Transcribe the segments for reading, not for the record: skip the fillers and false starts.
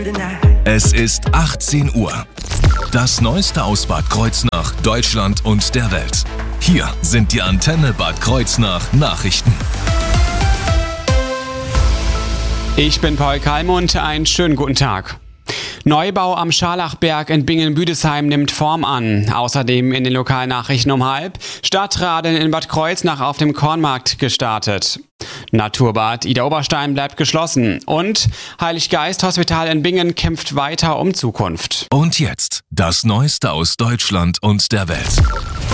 Es ist 18 Uhr. Das Neueste aus Bad Kreuznach, Deutschland und der Welt. Hier sind die Antenne Bad Kreuznach Nachrichten. Ich bin Paul Kalmund, einen schönen guten Tag. Neubau am Scharlachberg in Bingen-Büdesheim nimmt Form an. Außerdem in den Lokalnachrichten um 12:30 Stadtradeln in Bad Kreuznach auf dem Kornmarkt gestartet. Naturbad Idar-Oberstein bleibt geschlossen und Heiliggeist-Hospital in Bingen kämpft weiter um Zukunft. Und jetzt das Neueste aus Deutschland und der Welt.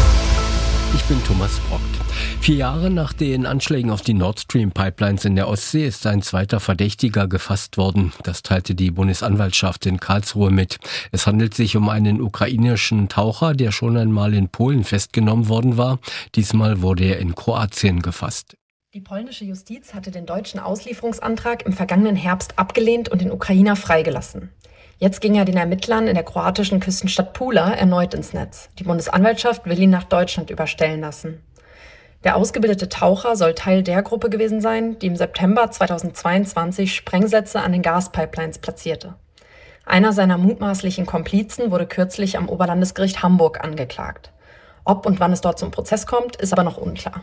Ich bin Thomas Brockt. 4 Jahre nach den Anschlägen auf die Nord Stream Pipelines in der Ostsee ist ein zweiter Verdächtiger gefasst worden. Das teilte die Bundesanwaltschaft in Karlsruhe mit. Es handelt sich um einen ukrainischen Taucher, der schon einmal in Polen festgenommen worden war. Diesmal wurde er in Kroatien gefasst. Die polnische Justiz hatte den deutschen Auslieferungsantrag im vergangenen Herbst abgelehnt und den Ukrainer freigelassen. Jetzt ging er den Ermittlern in der kroatischen Küstenstadt Pula erneut ins Netz. Die Bundesanwaltschaft will ihn nach Deutschland überstellen lassen. Der ausgebildete Taucher soll Teil der Gruppe gewesen sein, die im September 2022 Sprengsätze an den Gaspipelines platzierte. Einer seiner mutmaßlichen Komplizen wurde kürzlich am Oberlandesgericht Hamburg angeklagt. Ob und wann es dort zum Prozess kommt, ist aber noch unklar.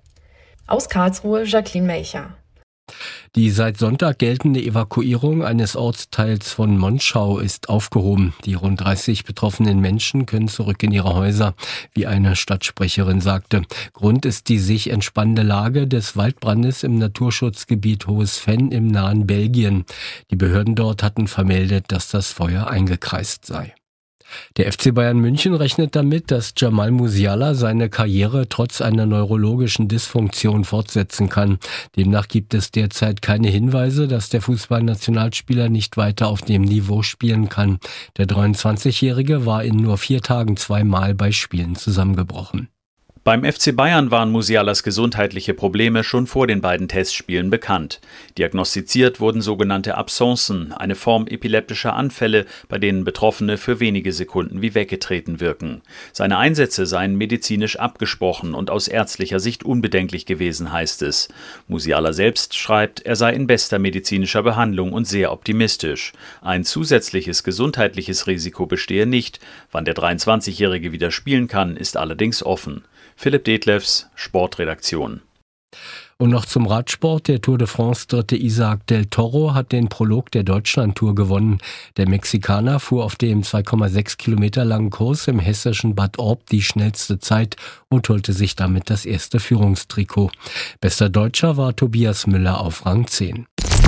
Aus Karlsruhe, Jacqueline Melcher. Die seit Sonntag geltende Evakuierung eines Ortsteils von Monschau ist aufgehoben. Die rund 30 betroffenen Menschen können zurück in ihre Häuser, wie eine Stadtsprecherin sagte. Grund ist die sich entspannende Lage des Waldbrandes im Naturschutzgebiet Hohes Venn im nahen Belgien. Die Behörden dort hatten vermeldet, dass das Feuer eingekreist sei. Der FC Bayern München rechnet damit, dass Jamal Musiala seine Karriere trotz einer neurologischen Dysfunktion fortsetzen kann. Demnach gibt es derzeit keine Hinweise, dass der Fußballnationalspieler nicht weiter auf dem Niveau spielen kann. Der 23-Jährige war in nur 4 Tagen 2-mal bei Spielen zusammengebrochen. Beim FC Bayern waren Musialas gesundheitliche Probleme schon vor den beiden Testspielen bekannt. Diagnostiziert wurden sogenannte Absencen, eine Form epileptischer Anfälle, bei denen Betroffene für wenige Sekunden wie weggetreten wirken. Seine Einsätze seien medizinisch abgesprochen und aus ärztlicher Sicht unbedenklich gewesen, heißt es. Musiala selbst schreibt, er sei in bester medizinischer Behandlung und sehr optimistisch. Ein zusätzliches gesundheitliches Risiko bestehe nicht. Wann der 23-Jährige wieder spielen kann, ist allerdings offen. Philipp Detlefs, Sportredaktion. Und noch zum Radsport. Der Tour de France Dritte Isaac del Toro hat den Prolog der Deutschlandtour gewonnen. Der Mexikaner fuhr auf dem 2,6 Kilometer langen Kurs im hessischen Bad Orb die schnellste Zeit und holte sich damit das erste Führungstrikot. Bester Deutscher war Tobias Müller auf Rang 10.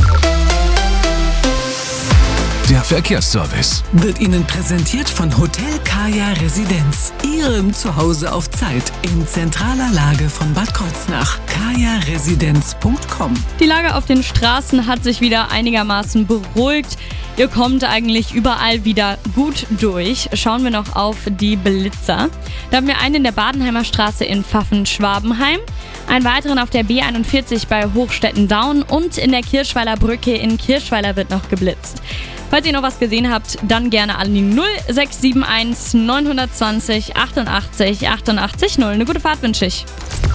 Der Verkehrsservice wird Ihnen präsentiert von Hotel Kaya Residenz. Ihrem Zuhause auf Zeit in zentraler Lage von Bad Kreuznach. kajaresidenz.com. Die Lage auf den Straßen hat sich wieder einigermaßen beruhigt. Ihr kommt eigentlich überall wieder gut durch. Schauen wir noch auf die Blitzer. Da haben wir einen in der Badenheimer Straße in Pfaffen-Schwabenheim, einen weiteren auf der B41 bei Hochstetten-Daun und in der Kirschweiler Brücke in Kirschweiler wird noch geblitzt. Falls ihr noch was gesehen habt, dann gerne an die 0671 920 88 88 0. Eine gute Fahrt wünsche ich.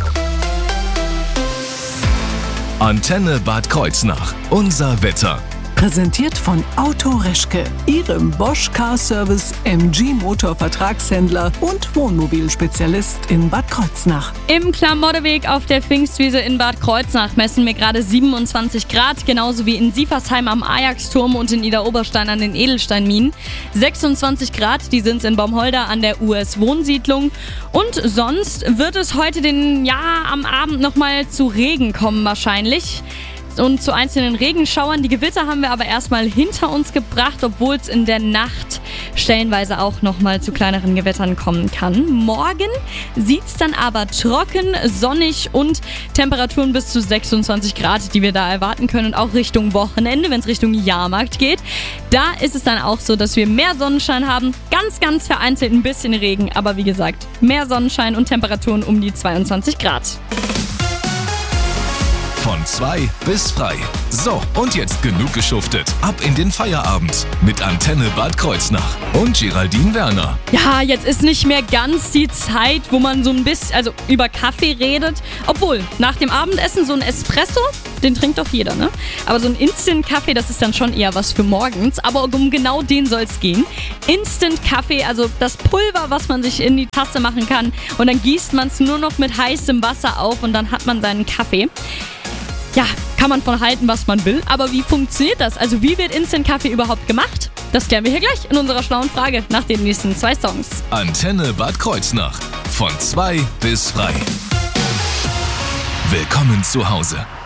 Antenne Bad Kreuznach. Unser Wetter. Präsentiert von Auto Reschke, Ihrem Bosch Car Service MG Motor Vertragshändler und Wohnmobilspezialist in Bad Kreuznach. Im Klamotteweg auf der Pfingstwiese in Bad Kreuznach messen wir gerade 27 Grad, genauso wie in Sieversheim am Ajaxturm und in Idar-Oberstein an den Edelsteinminen. 26 Grad, die sind in Baumholder an der US-Wohnsiedlung. Und sonst wird es heute am Abend nochmal zu Regen kommen wahrscheinlich. Und zu einzelnen Regenschauern. Die Gewitter haben wir aber erstmal hinter uns gebracht, obwohl es in der Nacht stellenweise auch nochmal zu kleineren Gewittern kommen kann. Morgen sieht es dann aber trocken, sonnig und Temperaturen bis zu 26 Grad, die wir da erwarten können. Und auch Richtung Wochenende, wenn es Richtung Jahrmarkt geht. Da ist es dann auch so, dass wir mehr Sonnenschein haben. Ganz, ganz vereinzelt ein bisschen Regen. Aber wie gesagt, mehr Sonnenschein und Temperaturen um die 22 Grad. Von Von 2 bis frei. So, und jetzt genug geschuftet. Ab in den Feierabend mit Antenne Bad Kreuznach und Geraldine Werner. Ja, jetzt ist nicht mehr ganz die Zeit, wo man so ein bisschen, über Kaffee redet. Obwohl, nach dem Abendessen so ein Espresso, den trinkt doch jeder, ne? Aber so ein Instant-Kaffee, das ist dann schon eher was für morgens. Aber um genau den soll es gehen. Instant-Kaffee, also das Pulver, was man sich in die Tasse machen kann. Und dann gießt man es nur noch mit heißem Wasser auf und dann hat man seinen Kaffee. Ja, kann man von halten, was man will. Aber wie funktioniert das? Also wie wird Instant-Kaffee überhaupt gemacht? Das klären wir hier gleich in unserer schlauen Frage nach den nächsten 2 Songs. Antenne Bad Kreuznach. Von 2 bis frei. Willkommen zu Hause.